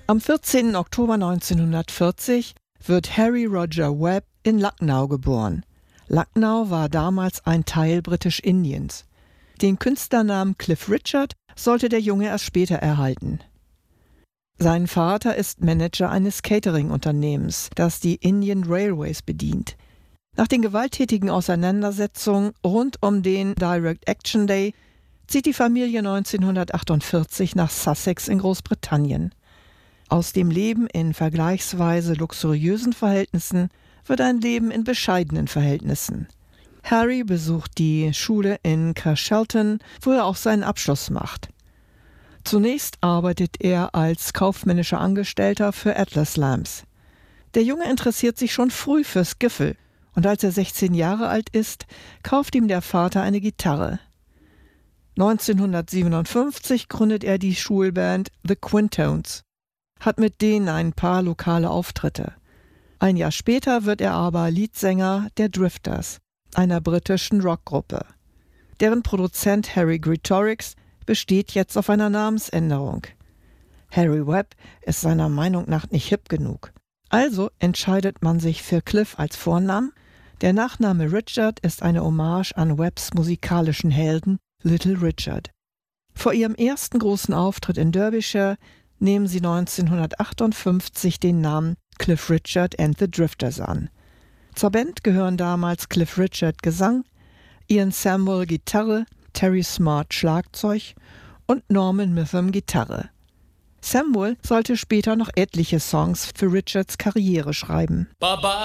Am 14. Oktober 1940 wird Harry Roger Webb in Lucknow geboren. Lucknow war damals ein Teil Britisch-Indiens. Den Künstlernamen Cliff Richard sollte der Junge erst später erhalten. Sein Vater ist Manager eines Catering-Unternehmens, das die Indian Railways bedient. Nach den gewalttätigen Auseinandersetzungen rund um den Direct Action Day zieht die Familie 1948 nach Sussex in Großbritannien. Aus dem Leben in vergleichsweise luxuriösen Verhältnissen wird ein Leben in bescheidenen Verhältnissen. Harry besucht die Schule in Carshalton, wo er auch seinen Abschluss macht. Zunächst arbeitet er als kaufmännischer Angestellter für Atlas Lamps. Der Junge interessiert sich schon früh fürs Giffel und als er 16 Jahre alt ist, kauft ihm der Vater eine Gitarre. 1957 gründet er die Schulband The Quintones, hat mit denen ein paar lokale Auftritte. Ein Jahr später wird er aber Leadsänger der Drifters, einer britischen Rockgruppe. Deren Produzent Harry Gretorix besteht jetzt auf einer Namensänderung. Harry Webb ist seiner Meinung nach nicht hip genug. Also entscheidet man sich für Cliff als Vornamen. Der Nachname Richard ist eine Hommage an Webbs musikalischen Helden Little Richard. Vor ihrem ersten großen Auftritt in Derbyshire nehmen sie 1958 den Namen Cliff Richard and the Drifters an. Zur Band gehören damals Cliff Richard Gesang, Ian Samuel Gitarre, Terry Smart Schlagzeug und Norman Mitham Gitarre. Samuel sollte später noch etliche Songs für Richards Karriere schreiben. Baba